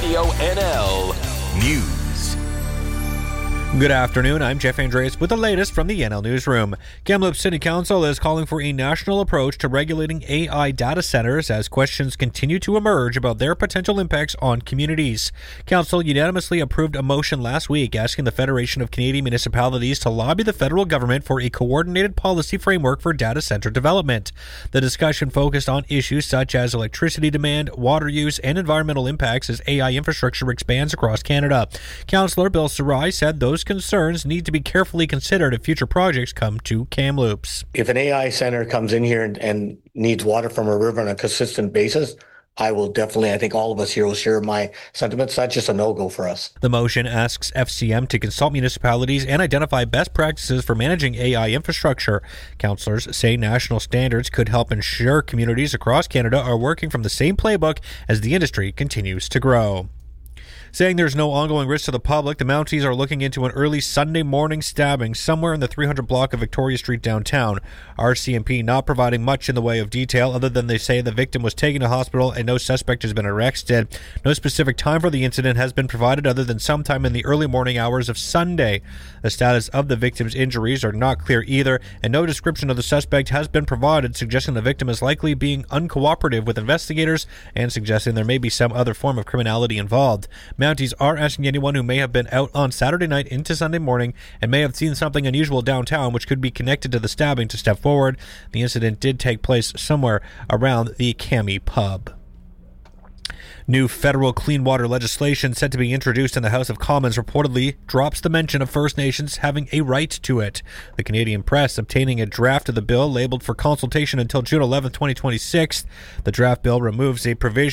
Radio NL News. Good afternoon, I'm Jeff Andres with the latest from the NL Newsroom. Kamloops City Council is calling for a national approach to regulating AI data centers as questions continue to emerge about their potential impacts on communities. Council unanimously approved a motion last week asking the Federation of Canadian Municipalities to lobby the federal government for a coordinated policy framework for data center development. The discussion focused on issues such as electricity demand, water use, and environmental impacts as AI infrastructure expands across Canada. Councillor Bill Sarai said those concerns need to be carefully considered if future projects come to Kamloops. If an AI center comes in here and needs water from a river on a consistent basis, I think all of us here will share my sentiments. That's just a no-go for us. The motion asks FCM to consult municipalities and identify best practices for managing AI infrastructure. Councillors say national standards could help ensure communities across Canada are working from the same playbook as the industry continues to grow. Saying there's no ongoing risk to the public, the Mounties are looking into an early Sunday morning stabbing somewhere in the 300 block of Victoria Street downtown. RCMP not providing much in the way of detail other than they say the victim was taken to hospital and no suspect has been arrested. No specific time for the incident has been provided other than sometime in the early morning hours of Sunday. The status of the victim's injuries are not clear either, and no description of the suspect has been provided, suggesting the victim is likely being uncooperative with investigators and suggesting there may be some other form of criminality involved. Mounties are asking anyone who may have been out on Saturday night into Sunday morning and may have seen something unusual downtown which could be connected to the stabbing to step forward. The incident did take place somewhere around the Cami pub. New federal clean water legislation set to be introduced in the House of Commons reportedly drops the mention of First Nations having a right to it. The Canadian Press obtaining a draft of the bill labeled for consultation until June 11, 2026. The draft bill removes a provision